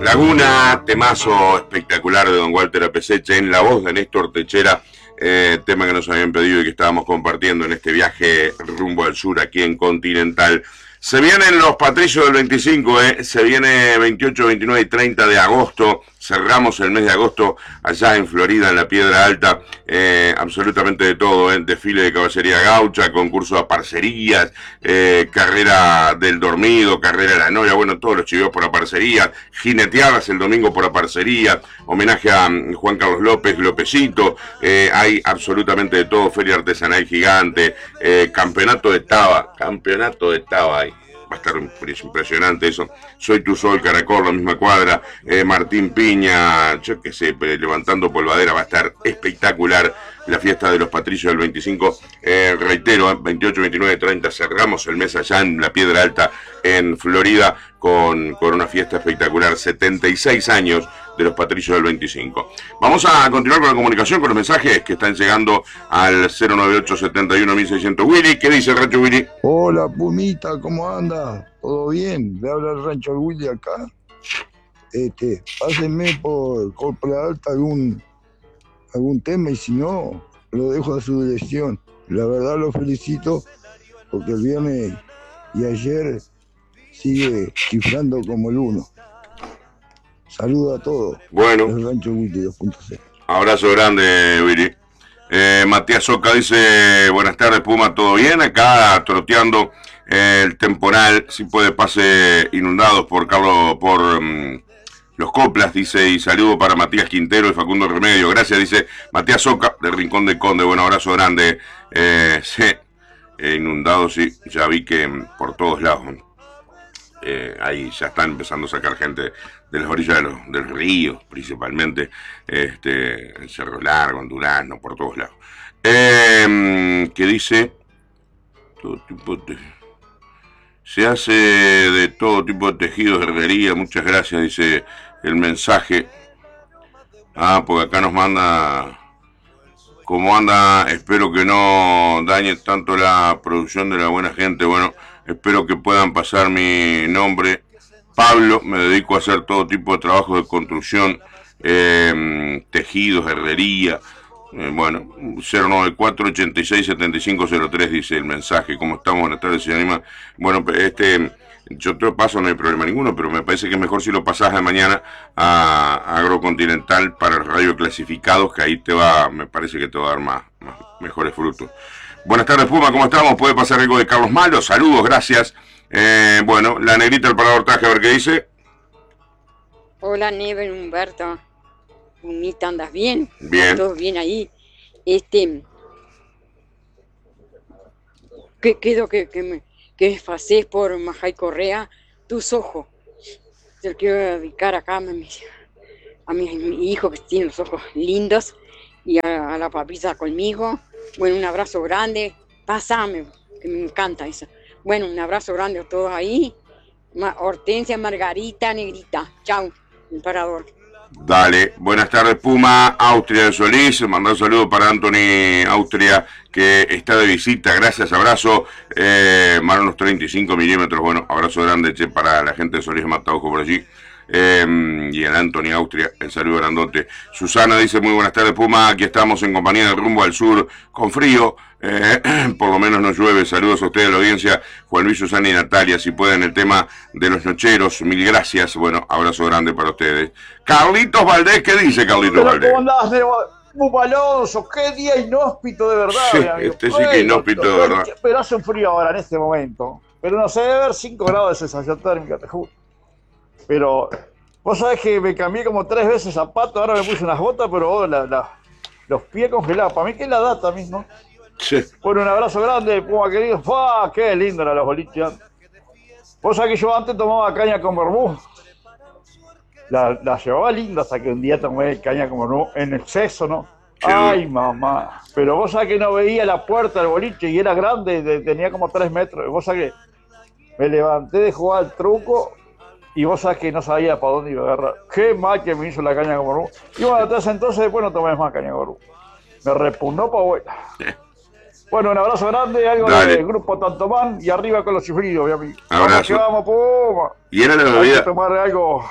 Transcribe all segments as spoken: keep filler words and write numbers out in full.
Laguna, temazo espectacular de don Walter Apeseche en la voz de Néstor Techera, eh, tema que nos habían pedido y que estábamos compartiendo en este viaje rumbo al sur aquí en Continental. Se vienen los Patricios del veinticinco, eh. Se viene veintiocho, veintinueve y treinta de agosto. Cerramos el mes de agosto allá en Florida, en la Piedra Alta. Eh, absolutamente de todo, eh. Desfile de caballería gaucha, concurso de parcerías, eh, carrera del dormido, carrera de la novia, bueno, todos los chivos por la parcería, jineteadas el domingo por la parcería, homenaje a Juan Carlos López, Lópezito, eh, hay absolutamente de todo, feria artesanal gigante, eh, campeonato de taba, campeonato de taba hay. Va a estar impresionante eso. Soy tu sol, Caracol, la misma cuadra, eh, Martín Piña, yo qué sé, levantando polvadera, va a estar espectacular la fiesta de los Patricios del veinticinco. Eh, reitero, veintiocho, veintinueve, treinta, cerramos el mes allá en la Piedra Alta, en Florida, con, con una fiesta espectacular, setenta y seis años de los Patricios del veinticinco. Vamos a continuar con la comunicación, con los mensajes que están llegando al cero noventa y ocho, setenta y uno, mil seiscientos. Willy, ¿qué dice el Rancho Willy? Hola, Pumita, ¿cómo anda? ¿Todo bien? Le habla el Rancho Willy acá. Este, pásenme por Copla Alta algún, algún tema y si no, lo dejo a su dirección. La verdad lo felicito porque el viernes y ayer sigue cifrando como el uno. Saludo a todos. Bueno. El Rancho Willy dos punto cero. Abrazo grande, Willy. Eh, Matías Soca dice, buenas tardes, Puma, ¿todo bien? Acá troteando eh, el temporal, si puede pase inundados por Carlos, por um, los Coplas, dice, y saludo para Matías Quintero y Facundo Remedio. Gracias, dice Matías Soca, de Rincón de Conde. Bueno, abrazo grande. Eh, sí, eh, inundados, sí, ya vi que um, por todos lados. Eh, ahí ya están empezando a sacar gente de las orillas de los, del río, principalmente, este, en Cerro Largo, en Durazno, por todos lados. Eh, que dice, todo tipo de, se hace de todo tipo de tejidos, herrería, muchas gracias, dice el mensaje. Ah, porque acá nos manda, como anda, espero que no dañe tanto la producción de la buena gente, bueno, espero que puedan pasar mi nombre. Pablo, me dedico a hacer todo tipo de trabajos de construcción, eh, tejidos, herrería. Eh, bueno, cero noventa y cuatro, ochenta y seis, setenta y cinco cero tres dice el mensaje. ¿Cómo estamos? Buenas tardes, señor Anima. Bueno, este, yo te lo paso, no hay problema ninguno, pero me parece que es mejor si lo pasás de mañana a Agrocontinental para el radio clasificados, que ahí te va, me parece que te va a dar más, más mejores frutos. Buenas tardes, Puma, ¿cómo estamos? ¿Puede pasar algo de Carlos Malo? Saludos, gracias. Eh, bueno, la negrita del paradortaje, a ver qué dice. Hola, Neven, Humberto. Humita, ¿andas bien? Bien. ¿Todo bien ahí? Este... Que quedo que, que me que desfacés por Majay Correa tus ojos. Te lo quiero dedicar acá a mi, a mi, mi hijo que tiene los ojos lindos y a, a la papisa conmigo. Bueno, un abrazo grande. Pásame, que me encanta eso. Bueno, un abrazo grande a todos ahí. Ma Hortensia, Margarita, Negrita. Chau, el parador. Dale, buenas tardes, Puma. Austria de Solís, mandar un saludo para Anthony Austria, que está de visita, gracias, abrazo. Eh, más unos treinta y cinco milímetros, bueno, abrazo grande, che, para la gente de Solís Matauco por allí. Eh, y el Anthony Austria, el saludo grandote. Susana dice, muy buenas tardes, Puma, aquí estamos en compañía de Rumbo al Sur, con frío, eh, por lo menos no llueve. Saludos a ustedes de la audiencia, Juan Luis, Susana y Natalia, si pueden el tema de los nocheros, mil gracias, bueno, abrazo grande para ustedes. Carlitos Valdés, ¿qué dice Carlitos Pero Valdés? ¿cómo andás, Puma Alonso? Qué día inhóspito de verdad, Sí, mi amigo. este sí que inhóspito de verdad. Pero hace un frío ahora en este momento, pero no sé, debe haber cinco grados de sensación térmica, te juro. Pero vos sabés que me cambié como tres veces zapatos, ahora me puse unas botas, pero oh, la, la, los pies congelados. Para mí que es la data mismo. Sí. Bueno, un abrazo grande, Puma querido. ¡Fua! ¡Qué lindo eran los boliches! Vos sabés que yo antes tomaba caña con vermú. La, la llevaba linda hasta que un día tomé caña con vermú en exceso, ¿no? Sí. Ay, mamá. Pero vos sabés que no veía la puerta del boliche y era grande, de, tenía como tres metros. Vos sabés que me levanté de jugar al truco y vos sabés que no sabía para dónde iba a agarrar. Qué mal que me hizo la caña con vermú. Y bueno, desde entonces después no tomé más caña con vermú. Me repugnó para vuelta. Bueno, un abrazo grande, algo Dale. del grupo Tantomán y arriba con los chiflidos, mi amigo. Abrazo. Vamos que vamos, Puma. Y era la Hay que bebida. tomar algo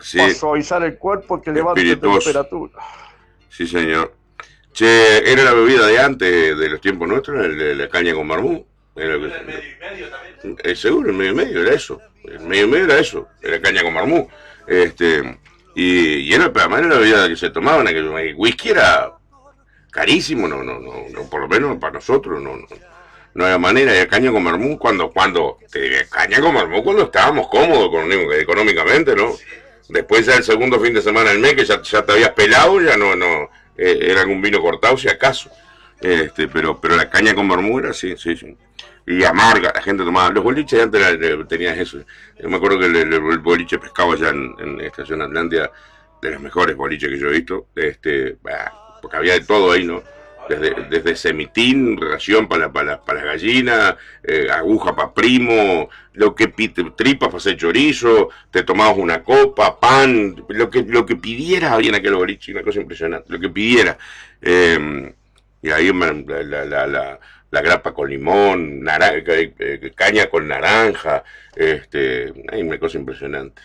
Sí. Para suavizar el cuerpo que levante la Espirituoso. temperatura. Sí, señor. Che, era la bebida de antes, de los tiempos nuestros, el de la caña con marmú. Era lo que- El medio y medio también. Eh, seguro, el medio y medio era eso. El medio y medio era eso. Era caña con marmú. Este, y, y era, además era la bebida que se tomaban. Que el whisky era carísimo, no, no, no, no, por lo menos para nosotros, no, no, no había manera. Era caña con marmú cuando, cuando, te, caña con marmú cuando estábamos cómodos con, económicamente, ¿no? Después ya el segundo fin de semana del mes, que ya, ya te habías pelado, ya no, no, eh, era algún vino cortado, si acaso. Este, pero, pero la caña con marmú era sí, sí, sí. Y amarga, la gente tomaba. Los boliches antes era, tenías eso. Yo me acuerdo que el, el, el boliche pescado allá en, en Estación Atlántida, de los mejores boliches que yo he visto, este, bah, porque había de todo ahí, ¿no? Desde, desde semitín, ración para, para, para las gallinas, eh, aguja para primo, lo que tripas para hacer chorizo, te tomabas una copa, pan, lo que, lo que pidieras había en aquel boliche, una cosa impresionante, lo que pidiera. Eh, y ahí la, la, la, la, la grapa con limón, naranja, eh, caña con naranja, este, hay una cosa impresionante.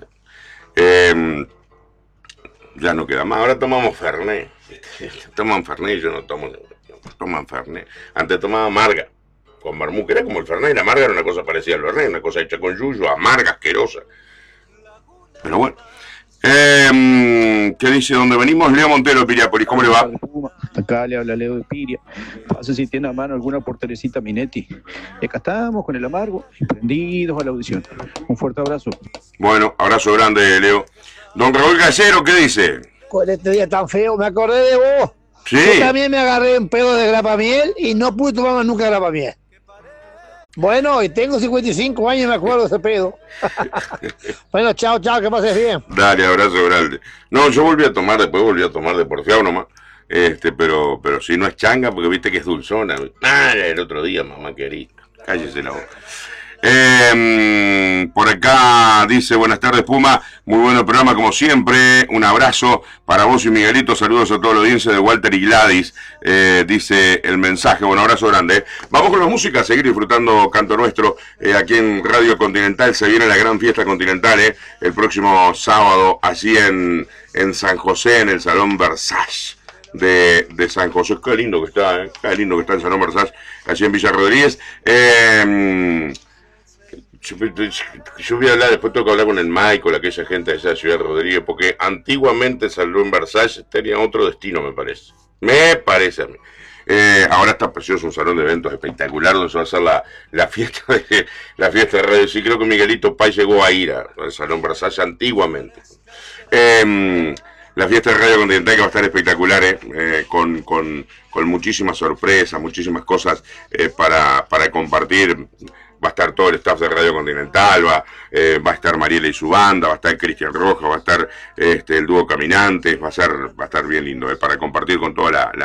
Eh, ya no queda más, ahora tomamos Fernet. Toman Fernet, yo no tomo, no toman Fernet. Antes tomaba amarga, con marmú, que era como el Fernet, la amarga era una cosa parecida al Fernet, una cosa hecha con yuyo, amarga, asquerosa. Pero bueno. Eh, ¿Qué dice? ¿Dónde venimos? Leo Montero, Piriápolis, ¿cómo le va? Acá le habla Leo de Piria. Pase si tiene a mano alguna por Teresita Minetti. Y acá estamos con el amargo, prendidos a la audición. Un fuerte abrazo. Bueno, abrazo grande, Leo. Don Raúl Gallero, ¿qué dice? Con este día tan feo, me acordé de vos. Sí. Yo también me agarré un pedo de grapamiel y no pude tomar más nunca grapamiel. Bueno, y tengo cincuenta y cinco años y me acuerdo de ese pedo. Bueno, chao, chao, que pases bien. Dale, abrazo grande. No, yo volví a tomar, después volví a tomar de porfiado nomás. Este, pero, pero si no es changa, porque viste que es dulzona. Ah, el otro día, mamá querida. Cállese la boca. Eh, por acá dice, buenas tardes Puma, muy buen programa como siempre, un abrazo para vos y Miguelito, saludos a toda la audiencia de Walter y Gladys, eh, dice el mensaje, bueno, abrazo grande. Vamos con la música, a seguir disfrutando Canto Nuestro, eh, aquí en Radio Continental, se viene la gran fiesta continental, eh, el próximo sábado, allí en, en San José, en el Salón Versace. De, de San José, qué lindo que está, eh, qué lindo que está el Salón Versace, allí en Villa Rodríguez. Eh, Yo, yo voy a hablar, después tengo que hablar con el Michael, aquella gente de esa Ciudad Rodríguez, porque antiguamente Salón Versace tenía otro destino, me parece. Me parece a mí. Eh, ahora está precioso, un salón de eventos espectacular donde se va a hacer la, la fiesta de la fiesta de radio. Sí, creo que Miguelito Pay llegó a ir al Salón Versace antiguamente. Eh, la fiesta de Radio Continental que va a estar espectacular, eh, eh, con, con, con muchísimas sorpresas, muchísimas cosas eh, para, para compartir. Va a estar todo el staff de Radio Continental, va, eh, va a estar Mariela y su banda, va a estar Cristian Rojas, va a estar este, el dúo Caminantes, va a ser, va a estar bien lindo, eh, para compartir con toda la, la